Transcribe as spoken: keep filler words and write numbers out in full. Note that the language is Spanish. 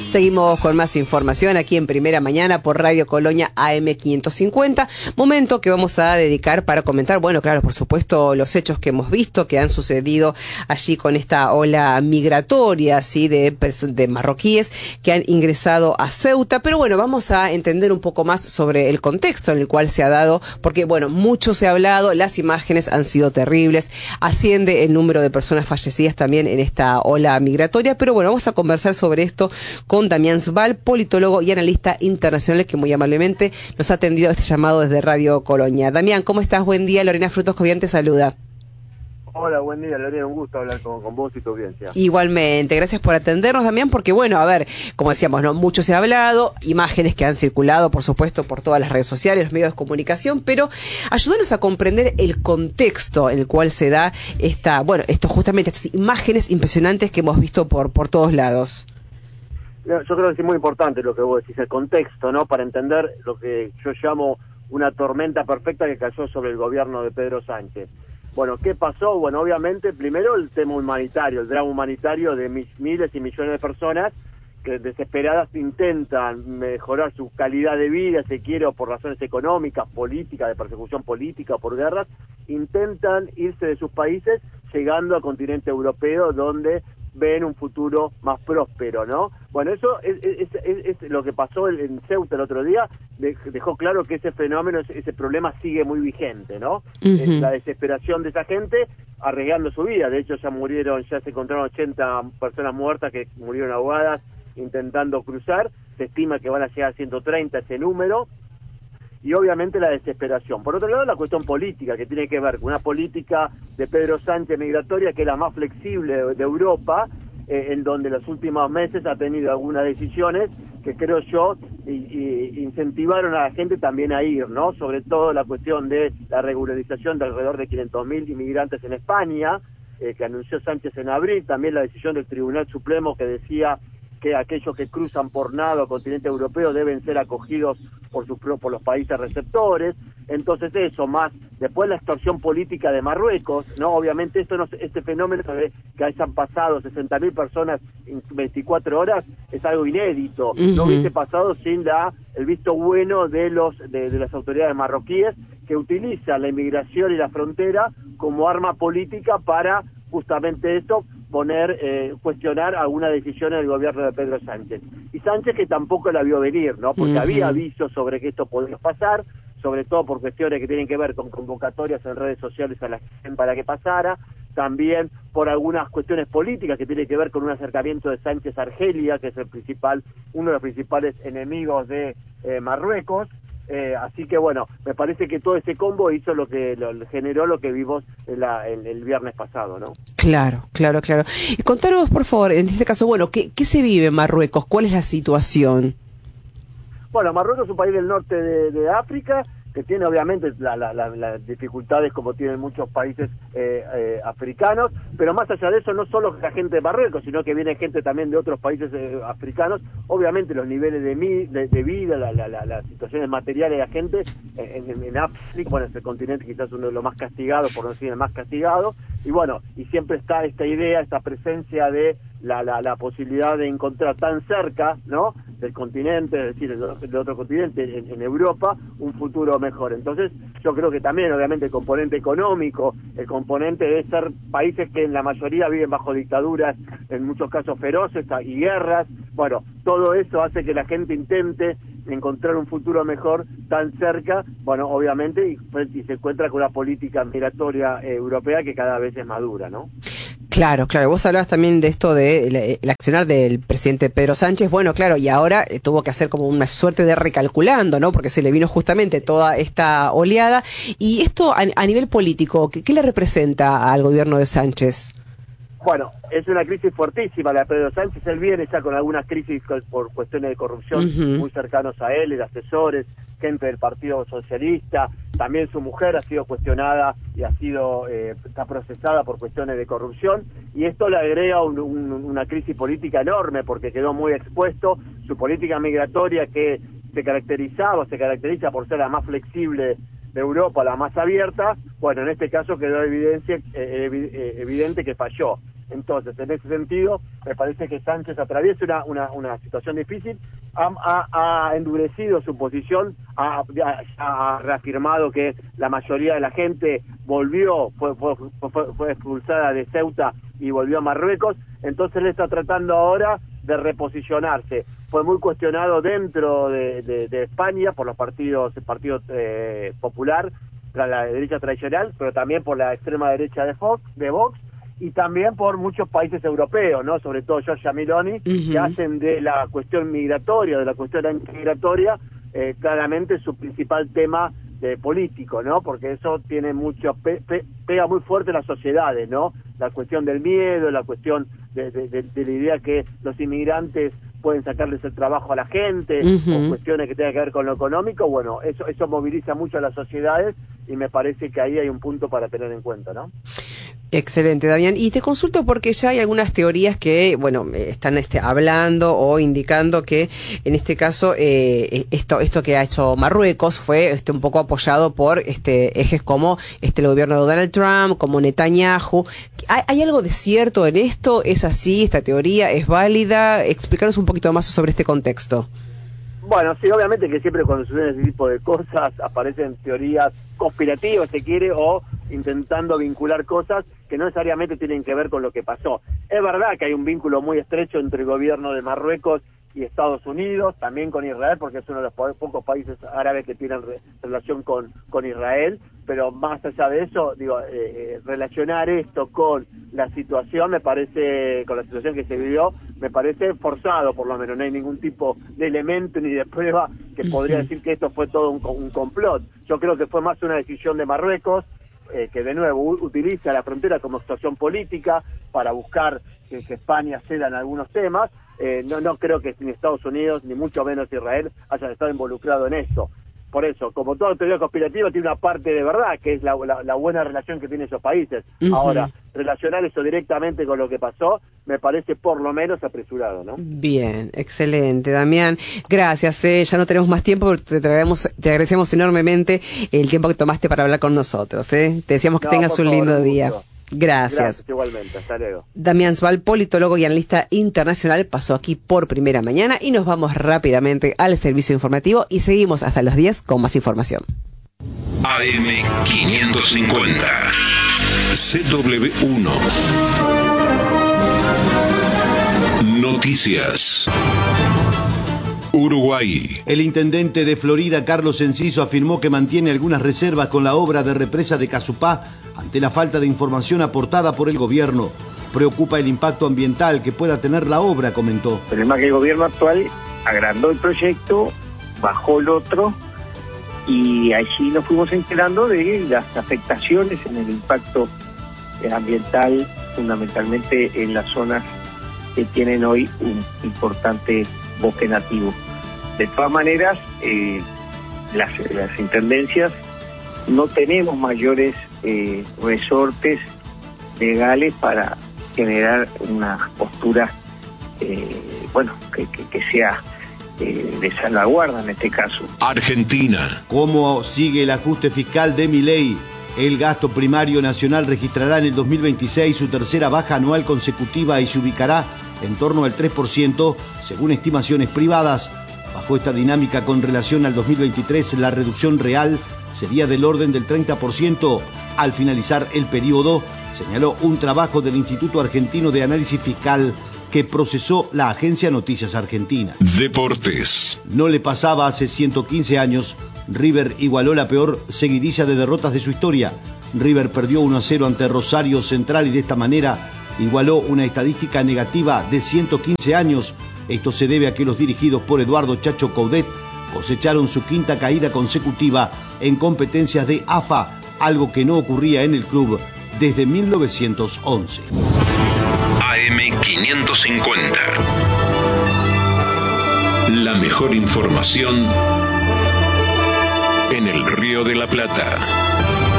Seguimos con más información aquí en Primera Mañana por Radio Colonia A M quinientos cincuenta. Momento que vamos a dedicar para comentar, bueno, claro, por supuesto, los hechos que hemos visto que han sucedido allí con esta ola migratoria, ¿sí? de, de marroquíes que han ingresado a Ceuta. Pero bueno, vamos a entender un poco más sobre el contexto en el cual se ha dado, porque bueno, mucho se ha hablado, las imágenes han sido terribles, asciende el número de personas fallecidas también en esta ola migratoria. Pero bueno, vamos a conversar sobre esto con Damián Sval, politólogo y analista internacional, que muy amablemente nos ha atendido este llamado desde Radio Colonia. Damián, ¿cómo estás? Buen día. Lorena Frutos Jovian te saluda. Hola, buen día, Lorena, un gusto hablar con, con vos y tu audiencia. Igualmente, gracias por atendernos, Damián, porque bueno, a ver, como decíamos, no mucho se ha hablado, imágenes que han circulado, por supuesto, por todas las redes sociales, los medios de comunicación, pero ayúdanos a comprender el contexto en el cual se da esta, bueno, esto justamente, estas imágenes impresionantes que hemos visto por, por todos lados. Yo creo que es muy importante lo que vos decís, el contexto, ¿no? Para entender lo que yo llamo una tormenta perfecta que cayó sobre el gobierno de Pedro Sánchez. Bueno, ¿qué pasó? Bueno, obviamente, primero el tema humanitario, el drama humanitario de mis, miles y millones de personas que desesperadas intentan mejorar su calidad de vida, si quiere, o por razones económicas, políticas, de persecución política o por guerras, intentan irse de sus países llegando al continente europeo, donde ven un futuro más próspero, ¿no? Bueno, eso es, es, es, es lo que pasó en Ceuta el otro día, dejó claro que ese fenómeno, ese problema sigue muy vigente, ¿no? Uh-huh. La desesperación de esa gente arriesgando su vida. De hecho, ya murieron, ya se encontraron ochenta personas muertas que murieron ahogadas intentando cruzar. Se estima que van a llegar a ciento treinta ese número. Y obviamente la desesperación. Por otro lado, la cuestión política, que tiene que ver con una política de Pedro Sánchez migratoria que es la más flexible de, de Europa, eh, en donde los últimos meses ha tenido algunas decisiones que creo yo y, y incentivaron a la gente también a ir, ¿no? Sobre todo la cuestión de la regularización de alrededor de quinientos mil inmigrantes en España, eh, que anunció Sánchez en abril, también la decisión del Tribunal Supremo que decía que aquellos que cruzan por nado al continente europeo deben ser acogidos por sus por los países receptores. Entonces eso, más después la extorsión política de Marruecos, no, obviamente esto no, este fenómeno de que hayan pasado sesenta mil personas en veinticuatro horas es algo inédito. Uh-huh. No hubiese pasado sin la el visto bueno de los de, de las autoridades marroquíes, que utilizan la inmigración y la frontera como arma política para justamente esto, poner, eh, cuestionar algunas decisiones del gobierno de Pedro Sánchez. Y Sánchez que tampoco la vio venir, ¿no? Porque uh-huh. había avisos sobre que esto podía pasar, sobre todo por cuestiones que tienen que ver con convocatorias en redes sociales a la gente para que pasara, también por algunas cuestiones políticas que tienen que ver con un acercamiento de Sánchez a Argelia, que es el principal, uno de los principales enemigos de eh, Marruecos. Eh, así que bueno, me parece que todo ese combo hizo lo que lo, generó lo que vimos la, el, el viernes pasado, ¿no? Claro, claro, claro. Y contanos, por favor, en este caso, bueno, ¿qué, qué se vive en Marruecos? ¿Cuál es la situación? Bueno, Marruecos es un país del norte de, de África, que tiene obviamente las la, la, la dificultades como tienen muchos países eh, eh, africanos, pero más allá de eso, no solo la gente de Marruecos, sino que viene gente también de otros países eh, africanos. Obviamente los niveles de, mi, de, de vida, la, la, la, las situaciones materiales de la gente eh, en, en África, bueno, es el continente quizás uno de los más castigados, por no decir el más castigado, y bueno, y siempre está esta idea, esta presencia de la, la, la posibilidad de encontrar tan cerca, ¿no?, del continente, es decir, de otro continente, en, en Europa, un futuro mejor. Entonces, yo creo que también, obviamente, el componente económico, el componente de ser países que en la mayoría viven bajo dictaduras, en muchos casos feroces, y guerras, bueno, todo eso hace que la gente intente encontrar un futuro mejor tan cerca, bueno, obviamente, y, y se encuentra con una política migratoria eh, europea que cada vez es madura, ¿no? Claro, claro. Vos hablabas también de esto de el, el accionar del presidente Pedro Sánchez. Bueno, claro, y ahora eh, tuvo que hacer como una suerte de recalculando, ¿no? Porque se le vino justamente toda esta oleada. Y esto a, a nivel político, ¿qué, ¿qué le representa al gobierno de Sánchez? Bueno, es una crisis fuertísima la de Pedro Sánchez. Él viene ya con algunas crisis por cuestiones de corrupción uh-huh. muy cercanos a él, de asesores, gente del Partido Socialista. También su mujer ha sido cuestionada y ha sido eh, está procesada por cuestiones de corrupción. Y esto le agrega un, un, una crisis política enorme porque quedó muy expuesto. Su política migratoria, que se caracterizaba, se caracteriza por ser la más flexible de Europa, la más abierta, bueno, en este caso quedó evidencia, eh, evidente que falló. Entonces, en ese sentido, me parece que Sánchez atraviesa una, una, una situación difícil, ha, ha, ha endurecido su posición, ha, ha reafirmado que la mayoría de la gente volvió, fue, fue, fue, fue expulsada de Ceuta y volvió a Marruecos, entonces él está tratando ahora de reposicionarse. Fue muy cuestionado dentro de, de, de España por los partidos, el Partido eh, Popular, la, la derecha tradicional, pero también por la extrema derecha de Vox, de Vox, y también por muchos países europeos, ¿no? Sobre todo Giorgia Meloni, uh-huh. que hacen de la cuestión migratoria, de la cuestión migratoria, eh, claramente su principal tema de político, ¿no? Porque eso tiene mucho, pe, pe, pega muy fuerte en las sociedades, ¿no? La cuestión del miedo, la cuestión de, de, de, de la idea que los inmigrantes pueden sacarles el trabajo a la gente, uh-huh. o cuestiones que tengan que ver con lo económico, bueno, eso eso moviliza mucho a las sociedades y me parece que ahí hay un punto para tener en cuenta, ¿no? Excelente, Damián. Y te consulto porque ya hay algunas teorías que, bueno, están este, hablando o indicando que en este caso eh, esto esto que ha hecho Marruecos fue este un poco apoyado por este ejes como este el gobierno de Donald Trump, como Netanyahu. ¿Hay, hay algo de cierto en esto? ¿Es así? ¿Esta teoría es válida? Explícanos un poquito más sobre este contexto. Bueno, sí, obviamente que siempre cuando suceden ese tipo de cosas aparecen teorías conspirativas, se quiere, o intentando vincular cosas que no necesariamente tienen que ver con lo que pasó. Es verdad que hay un vínculo muy estrecho entre el gobierno de Marruecos y Estados Unidos, también con Israel, porque es uno de los po- pocos países árabes que tienen re- relación con, con Israel, pero más allá de eso, digo, eh, relacionar esto con la situación, me parece, con la situación que se vivió, me parece forzado, por lo menos, no hay ningún tipo de elemento ni de prueba que podría decir que esto fue todo un, un complot. Yo creo que fue más una decisión de Marruecos, eh, que de nuevo u- utiliza la frontera como actuación política para buscar que, que España ceda en algunos temas. Eh, no, no creo que ni Estados Unidos, ni mucho menos Israel, hayan estado involucrados en eso. Por eso, como toda teoría conspirativa, tiene una parte de verdad, que es la, la, la buena relación que tienen esos países. Uh-huh. Ahora, relacionar eso directamente con lo que pasó, me parece por lo menos apresurado, ¿no? Bien, excelente, Damián. Gracias, eh. ya no tenemos más tiempo, pero te, traemos, te agradecemos enormemente el tiempo que tomaste para hablar con nosotros. Eh. Te deseamos que no, tengas un favor, lindo día. Gusto. Gracias. Gracias, igualmente. Hasta luego. Damián Sval, politólogo y analista internacional, pasó aquí por primera mañana y nos vamos rápidamente al servicio informativo y seguimos hasta los diez con más información. A M quinientos cincuenta, C W uno. Noticias. Uruguay. El intendente de Florida, Carlos Enciso, afirmó que mantiene algunas reservas con la obra de represa de Casupá ante la falta de información aportada por el gobierno. Preocupa el impacto ambiental que pueda tener la obra, comentó. El problema es que el gobierno actual agrandó el proyecto, bajó el otro, y allí nos fuimos enterando de las afectaciones en el impacto ambiental, fundamentalmente en las zonas que tienen hoy un importante bosque nativo. De todas maneras, eh, las, las intendencias no tenemos mayores eh, resortes legales para generar una postura, eh, bueno, que, que, que sea eh, de salvaguarda en este caso. Argentina. ¿Cómo sigue el ajuste fiscal de Milei? El gasto primario nacional registrará en el dos mil veintiséis su tercera baja anual consecutiva y se ubicará en torno al tres por ciento, según estimaciones privadas. Bajo esta dinámica con relación al dos mil veintitrés, la reducción real sería del orden del treinta por ciento. Al finalizar el periodo, señaló un trabajo del Instituto Argentino de Análisis Fiscal que procesó la agencia Noticias Argentina. Deportes. No le pasaba hace ciento quince años. River igualó la peor seguidilla de derrotas de su historia. River perdió uno a cero ante Rosario Central y de esta manera igualó una estadística negativa de ciento quince años. Esto se debe a que los dirigidos por Eduardo Chacho Coudet cosecharon su quinta caída consecutiva en competencias de A F A, algo que no ocurría en el club desde mil novecientos once. A M quinientos cincuenta. La mejor información en el Río de la Plata.